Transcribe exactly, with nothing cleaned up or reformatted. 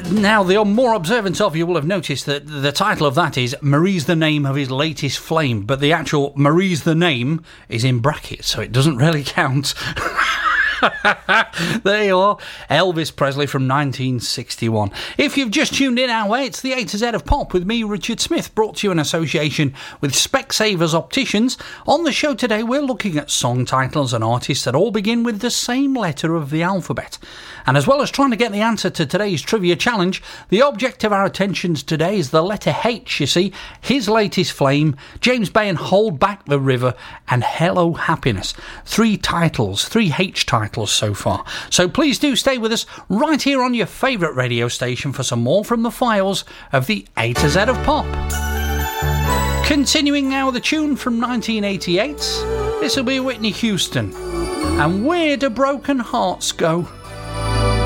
Now, the more observant of you will have noticed that the title of that is Marie's the name of his latest flame, but the actual Marie's the name is in brackets, so it doesn't really count. There you are, Elvis Presley from nineteen sixty-one. If you've just tuned in our way, it's the A to Z of Pop with me, Richard Smith, brought to you in association with Specsavers Opticians. On the show today, we're looking at song titles and artists that all begin with the same letter of the alphabet. And as well as trying to get the answer to today's trivia challenge, the object of our attentions today is the letter H, you see, his latest flame, James Bay and Hold Back the River, and Hello Happiness. Three titles, three H titles so far. So please do stay with us right here on your favourite radio station for some more from the files of the A to Z of Pop. Continuing now with a tune from nineteen eighty-eight, this will be Whitney Houston, and Where Do Broken Hearts Go?